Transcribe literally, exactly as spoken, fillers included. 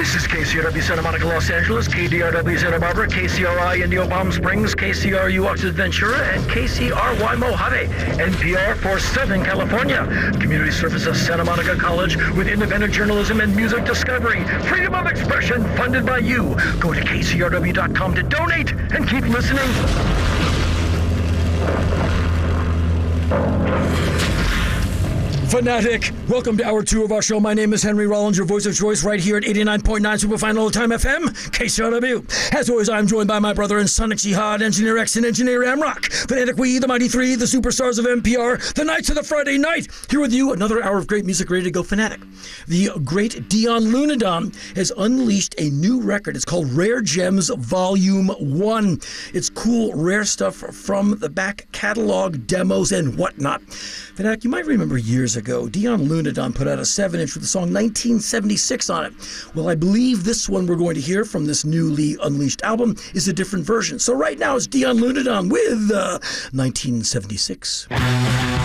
This is K C R W Santa Monica, Los Angeles, K D R W Santa Barbara, K C R I Indio Palm Springs, K C R U Oxford Ventura, and K C R Y Mojave. N P R for Southern California. Community service of Santa Monica College with independent journalism and music discovery. Freedom of expression funded by you. Go to K C R W dot com to donate and keep listening. Fanatic, welcome to hour two of our show. My name is Henry Rollins, your voice of choice right here at eighty-nine point nine Superfine All the Time F M, K C R W. As always, I'm joined by my brother and Sonic Jihad, Engineer X and Engineer Amrock. Fanatic We, the Mighty Three, the superstars of N P R, the Knights of the Friday Night. Here with you, another hour of great music ready to go. Fanatic. The great Dion Lunadon has unleashed a new record. It's called Rare Gems Volume one. It's cool, rare stuff from the back catalog, demos, and whatnot. Fanatic, you might remember years ago, Dion Lunadon put out a seven inch with the song nineteen seventy-six on it. Well, I believe this one we're going to hear from this newly unleashed album is a different version. So right now it's Dion Lunadon with uh, nineteen seventy-six.